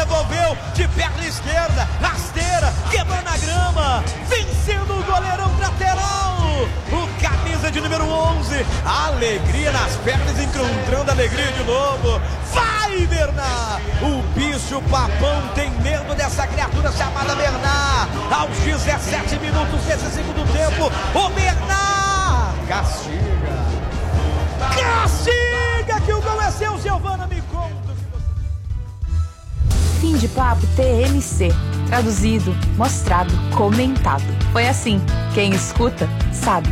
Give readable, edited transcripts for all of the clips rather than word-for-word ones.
devolveu de perna esquerda, rasteira, quebrando a grama, vencendo o goleirão lateral, o camisa de número 11, alegria nas pernas, encontrando alegria de novo, vai Bernard, o bicho papão tem medo dessa criatura chamada Bernard, aos 17 minutos desse segundo tempo, o Bernard castiga que o gol é seu, Giovana, me conta. Fim de papo TMC. Traduzido, mostrado, comentado. Foi assim. Quem escuta, sabe.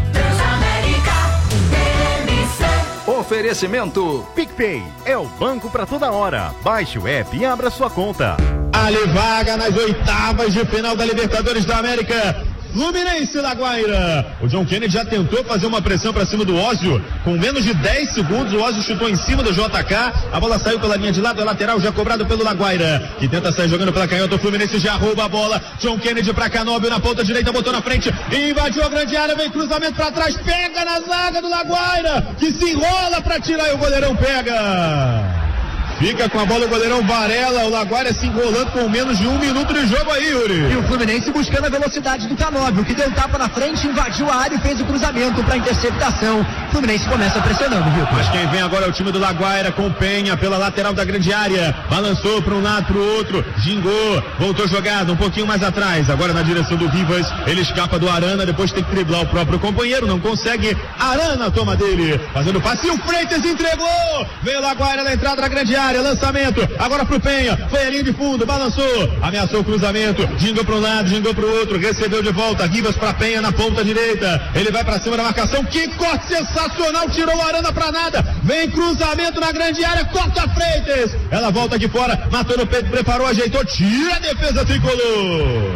Oferecimento PicPay. É o banco pra toda hora. Baixe o app e abra sua conta. Ali vaga nas oitavas de final da Libertadores da América. Fluminense La Guaira. O John Kennedy já tentou fazer uma pressão para cima do Ósio. Com menos de 10 segundos, o Ósio chutou em cima do JK. A bola saiu pela linha de lado, é lateral, já cobrado pelo La Guaira, que tenta sair jogando pela canhota. O Fluminense já rouba a bola. John Kennedy para Canóbio na ponta direita, botou na frente, invadiu a grande área, vem cruzamento para trás, pega na zaga do La Guaira, que se enrola para tirar e o goleirão pega. Fica com a bola o goleirão Varela, o La Guaira se enrolando com menos de 1 minuto de jogo aí, Yuri. E o Fluminense buscando a velocidade do Canóbio, que deu tapa na frente, invadiu a área e fez o cruzamento para interceptação. O Fluminense começa pressionando, viu? Mas quem vem agora é o time do La Guaira, com Penha pela lateral da grande área, balançou para um lado, para o outro, gingou, voltou jogada um pouquinho mais atrás, agora na direção do Rivas, ele escapa do Arana, depois tem que driblar o próprio companheiro, não consegue, Arana toma dele, fazendo passe, e o Freitas entregou, veio o La Guaira na entrada da grande área, lançamento, agora pro Penha, foi a linha de fundo, balançou, ameaçou o cruzamento, gingou para um lado, gingou para o outro, recebeu de volta, Rivas para Penha na ponta direita, ele vai para cima da marcação, que corte sensacional, tirou o Arana para nada, vem cruzamento na grande área, corta Freitas, ela volta de fora, matou no peito, preparou, ajeitou, tira a defesa tricolor.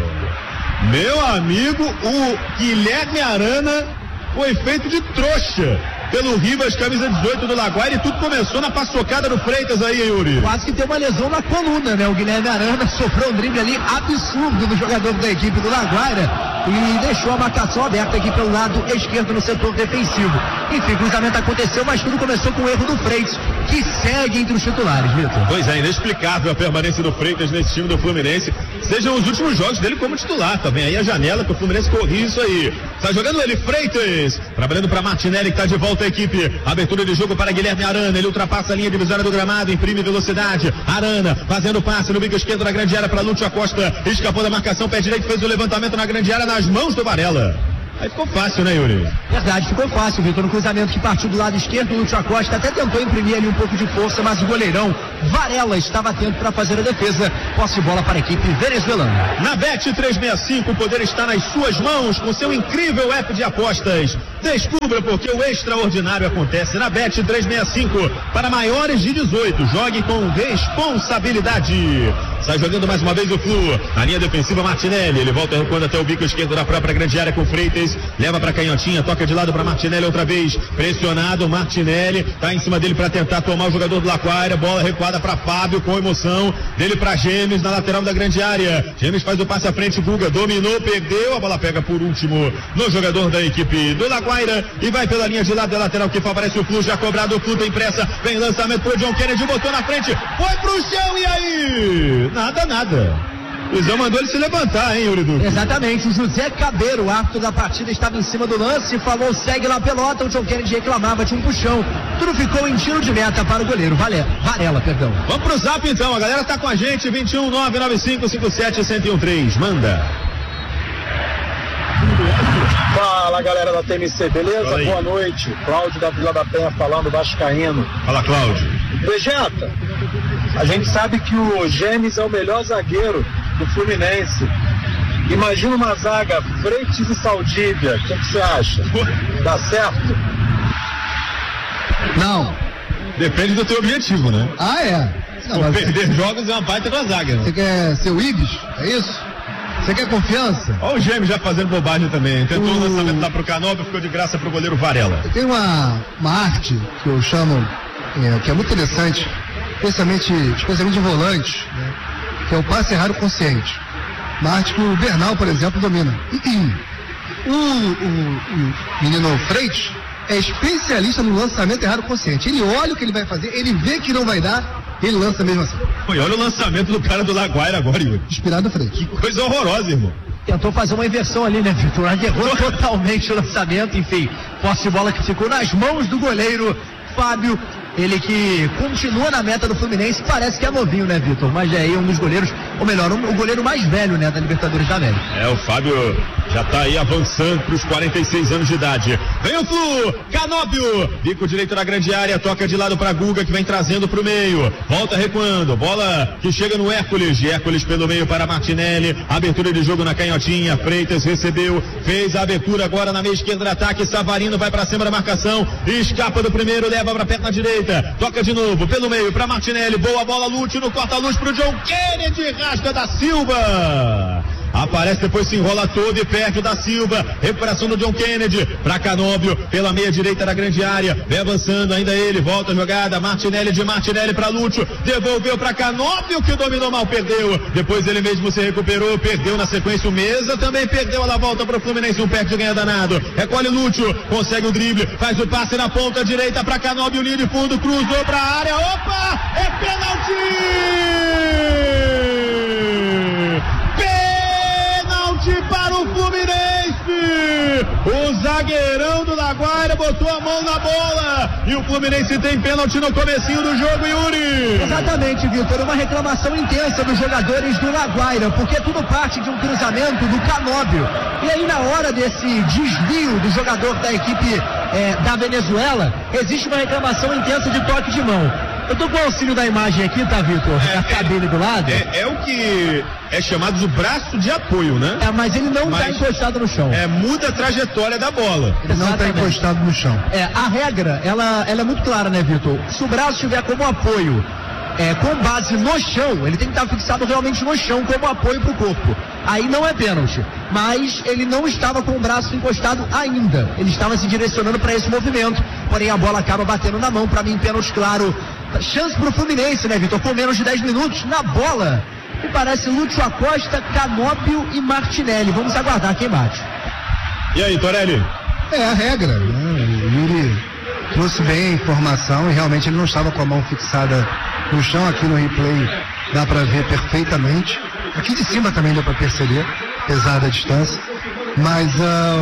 Meu amigo, o Guilherme Arana foi feito de trouxa pelo Rivas, camisa 18 do La Guaira, e tudo começou na paçocada do Freitas aí, Yuri. Quase que tem uma lesão na coluna, né? O Guilherme Arana sofreu um drible ali absurdo do jogador da equipe do La Guaira e deixou a marcação aberta aqui pelo lado esquerdo no setor defensivo. Enfim, o cruzamento aconteceu, mas tudo começou com o erro do Freitas, que segue entre os titulares, Vitor. Pois é, inexplicável a permanência do Freitas nesse time do Fluminense. Sejam os últimos jogos dele como titular, tá bem aí a janela que o Fluminense corrige isso aí. Tá jogando ele, Freitas, trabalhando para Martinelli, que tá de volta a equipe. Abertura de jogo para Guilherme Arana, ele ultrapassa a linha divisória do gramado, imprime velocidade. Arana fazendo passe no bico esquerdo na grande área para Lúcio Acosta, escapou da marcação, pé direito, fez o levantamento na grande área nas mãos do Varela. Aí ficou fácil, né, Yuri? Verdade, ficou fácil, Vitor. No cruzamento que partiu do lado esquerdo, o Lúcio Acosta até tentou imprimir ali um pouco de força, mas o goleirão Varela estava atento para fazer a defesa. Posse de bola para a equipe venezuelana. Na Bet365, o poder está nas suas mãos com seu incrível app de apostas. Descubra porque o extraordinário acontece na Bet365. Para maiores de 18, jogue com responsabilidade. Sai jogando mais uma vez o Flu. Na linha defensiva, Martinelli. Ele volta recuando até o bico esquerdo da própria grande área com Freitas. Leva para canhotinha, toca de lado para Martinelli outra vez. Pressionado, Martinelli. Tá em cima dele para tentar tomar o jogador do La Guaira. Bola recuada para Fábio com emoção. Dele para Gêmeos na lateral da grande área. Gêmeos faz o passe à frente. Guga dominou, perdeu. A bola pega por último no jogador da equipe do La Guaira. E vai pela linha de lado da lateral que favorece o Flu. Já cobrado, o Flu tem pressa. Vem lançamento pro John Kennedy. Botou na frente. Foi pro chão e aí? Nada. O Luizão mandou ele se levantar, hein, Yuri Duque? Exatamente, o José Cabeiro, o árbitro da partida, estava em cima do lance e falou, segue lá a pelota, o John Kennedy reclamava, tinha um puxão, tudo ficou em tiro de meta para o goleiro, Varela, perdão. Vamos pro zap então, a galera tá com a gente, 21 995 57 1013, manda. Fala galera da TMC, beleza? Boa noite, Cláudio da Vila da Penha falando, vascaíno. Fala, Cláudio. Vegeta, a gente sabe que o Gêmeos é o melhor zagueiro do Fluminense. Imagina uma zaga Freitas e Saldívia, o que você acha? Dá certo? Não. Depende do teu objetivo, né? Ah, é? Não, perder jogos é uma baita da zaga. Né? Você quer ser o Ibis? É isso? Você quer confiança? Olha o Gêmeo já fazendo bobagem também. Tentou o lançamento lá pro Canóbio, ficou de graça pro goleiro Varela. Tem uma arte que eu chamo, que é muito interessante, especialmente de volantes, né? Que é o passe errado consciente. Uma arte que o Bernal, por exemplo, domina. O menino Freitas é especialista no lançamento errado consciente. Ele olha o que ele vai fazer, ele vê que não vai dar, Ele lança mesmo assim. Olha o lançamento do cara do Laguaira agora, Yuri. Inspirado frente. Que coisa horrorosa, irmão. Tentou fazer uma inversão ali, né, Vitor? Errou totalmente o lançamento, enfim. Posse de bola que ficou nas mãos do goleiro Fábio. Ele que continua na meta do Fluminense, parece que é novinho, né, Vitor? Mas é aí um dos goleiros, ou melhor, o goleiro mais velho, né, da Libertadores da América. O Fábio já tá aí avançando para os 46 anos de idade. Vem o Flu, Canóbio, bico direito na grande área, toca de lado para Guga, que vem trazendo para o meio. Volta recuando, bola que chega no Hércules, de Hércules pelo meio para Martinelli, abertura de jogo na canhotinha, Freitas recebeu, fez a abertura agora na meia esquerda do ataque, Savarino vai para cima da marcação, escapa do primeiro, leva para perna direita. Toca de novo, pelo meio, para Martinelli, boa bola, Lúcio no corta-luz pro John Kennedy, rasga da Silva. Aparece, depois se enrola todo e perde o da Silva. Recuperação do John Kennedy para Canóbio, pela meia direita da grande área. Vem avançando ainda ele, volta a jogada. Martinelli de Martinelli para Lúcio. Devolveu para Canóbio, que dominou mal, perdeu. Depois ele mesmo se recuperou, perdeu na sequência o Mesa. Também perdeu, ela volta para o Fluminense. Um perde de ganha danado. Recolhe Lúcio, consegue o drible, faz o passe na ponta direita para Canóbio, linha de fundo, cruzou para a área. Opa! É pênalti! Para o Fluminense, o zagueirão do Laguaira botou a mão na bola e o Fluminense tem pênalti no comecinho do jogo, Yuri. Exatamente, Vitor, uma reclamação intensa dos jogadores do Laguaira, porque tudo parte de um cruzamento do Canóbio, e aí na hora desse desvio do jogador da equipe da Venezuela, existe uma reclamação intensa de toque de mão. Eu tô com o auxílio da imagem aqui, tá, Vitor? A cabine do lado. É o que é chamado de braço de apoio, né? Mas ele não tá encostado no chão. Muda a trajetória da bola. Ele não tá encostado no chão. A regra, ela é muito clara, né, Vitor? Se o braço estiver como apoio, com base no chão, ele tem que estar fixado realmente no chão como apoio pro corpo. Aí não é pênalti. Mas ele não estava com o braço encostado ainda. Ele estava se direcionando para esse movimento. Porém, a bola acaba batendo na mão. Para mim, pênalti claro. Chance pro Fluminense, né, Vitor? Com menos de 10 minutos na bola. Me parece Lúcio Acosta, Canóbio e Martinelli. Vamos aguardar quem bate. E aí, Torelli? É a regra, né? O Yuri trouxe bem a informação e realmente ele não estava com a mão fixada no chão. Aqui no replay dá para ver perfeitamente. Aqui de cima também deu para perceber, apesar da distância. Mas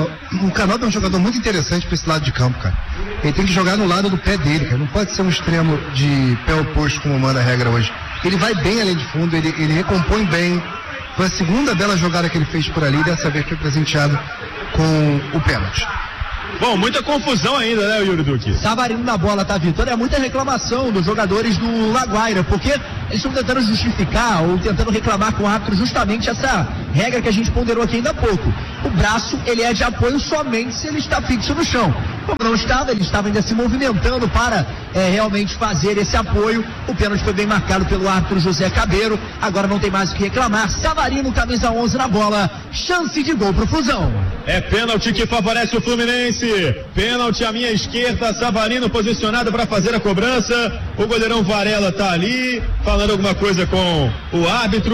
o Canóbio é um jogador muito interessante para esse lado de campo, cara. Ele tem que jogar no lado do pé dele, cara. Não pode ser um extremo de pé oposto como manda a regra hoje. Ele vai bem além de fundo, ele recompõe bem. Foi a segunda bela jogada que ele fez por ali, dessa vez foi presenteado com o pênalti. Bom, muita confusão ainda, né, Yuri Duque? Savarino na bola, tá, Vitor? É muita reclamação dos jogadores do Laguaira, porque eles estão tentando justificar ou tentando reclamar com o árbitro justamente essa regra que a gente ponderou aqui ainda há pouco. O braço, ele é de apoio somente se ele está fixo no chão. Como não estava, ele estava ainda se movimentando para realmente fazer esse apoio. O pênalti foi bem marcado pelo árbitro José Cabeiro. Agora não tem mais o que reclamar. Savarino, camisa 11 na bola. Chance de gol pro Flusão. É pênalti que favorece o Fluminense. Pênalti à minha esquerda, Savarino posicionado para fazer a cobrança. O goleirão Varela tá ali, falando alguma coisa com o árbitro.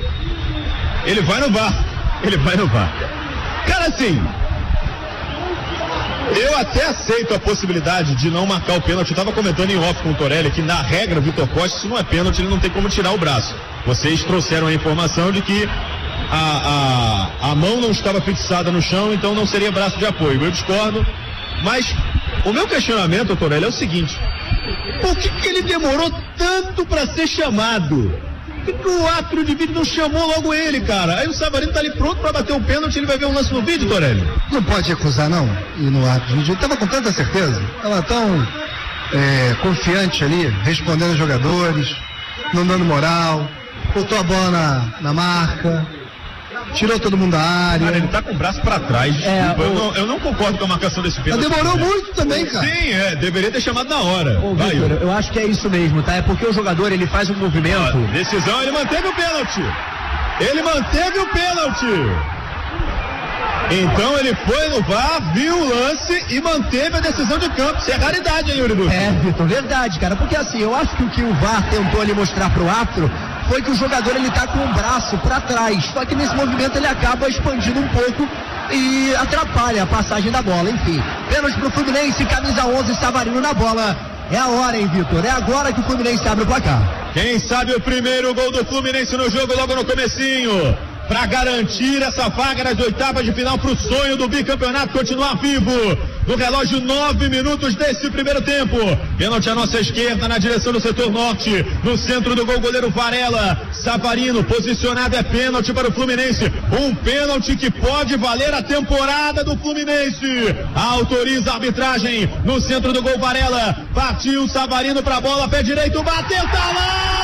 Ele vai no VAR. Cara, assim, eu até aceito a possibilidade de não marcar o pênalti. Eu estava comentando em off com o Torelli que na regra, Vitor Costa, isso não é pênalti, ele não tem como tirar o braço. Vocês trouxeram a informação de que a mão não estava fixada no chão, então não seria braço de apoio. Eu discordo, mas o meu questionamento, Torelli, é o seguinte: por que ele demorou tanto para ser chamado? Por que o árbitro de vídeo não chamou logo ele, cara? Aí o Savarino tá ali pronto para bater o pênalti, ele vai ver um lance no vídeo, Torelli? Não pode recusar, não, e no árbitro de vídeo. Ele tava com tanta certeza, tava tão confiante ali, respondendo aos jogadores, não dando moral, botou a bola na marca, tirou todo mundo da área. Cara, ele tá com o braço pra trás, desculpa. Eu não concordo com a marcação desse pênalti. Mas demorou muito também, cara. Sim, deveria ter chamado na hora. Vai, Victor, eu acho que é isso mesmo, tá? É porque o jogador, ele faz um movimento. Decisão, ele manteve o pênalti. Então ele foi no VAR, viu o lance e manteve a decisão de campo. Isso é raridade, hein, Yuri Duque? Vitor, verdade, cara. Porque assim, eu acho que o que o VAR tentou ali mostrar pro árbitro foi que o jogador, ele tá com o braço pra trás. Só que nesse movimento ele acaba expandindo um pouco e atrapalha a passagem da bola. Enfim, pênalti pro Fluminense, camisa 11, Savarino na bola. É a hora, hein, Vitor? É agora que o Fluminense abre o placar. Quem sabe o primeiro gol do Fluminense no jogo logo no comecinho, para garantir essa vaga nas oitavas de final, para o sonho do bicampeonato continuar vivo. No relógio, 9 minutos desse primeiro tempo. Pênalti à nossa esquerda, na direção do setor norte. No centro do gol, goleiro Varela. Savarino, posicionado, é pênalti para o Fluminense. Um pênalti que pode valer a temporada do Fluminense. Autoriza a arbitragem. No centro do gol, Varela. Partiu Savarino para a bola, pé direito, bateu, tá lá!